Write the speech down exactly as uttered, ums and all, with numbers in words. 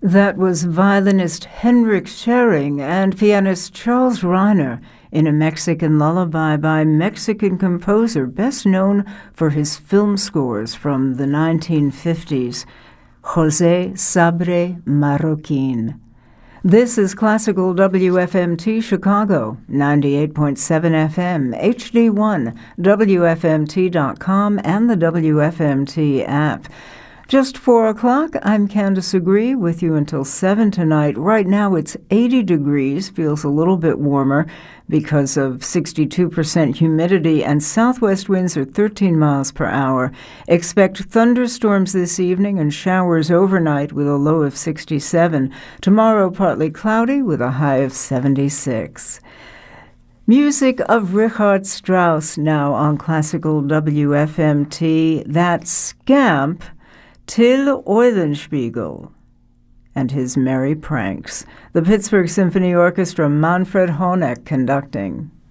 That was violinist Henrik Schering and pianist Charles Reiner in a Mexican lullaby by Mexican composer best known for his film scores from the nineteen fifties, José Sabre Marroquín. This is Classical W F M T Chicago, ninety-eight point seven F M, H D one, W F M T dot com, and the W F M T app. Just four o'clock, I'm Candace Agree with you until seven tonight. Right now it's eighty degrees, feels a little bit warmer because of sixty-two percent humidity, and southwest winds are thirteen miles per hour. Expect thunderstorms this evening and showers overnight with a low of sixty-seven. Tomorrow partly cloudy with a high of seventy-six. Music of Richard Strauss now on Classical W F M T. That's Scamp, Till Eulenspiegel and his merry pranks. The Pittsburgh Symphony Orchestra, Manfred Honeck conducting.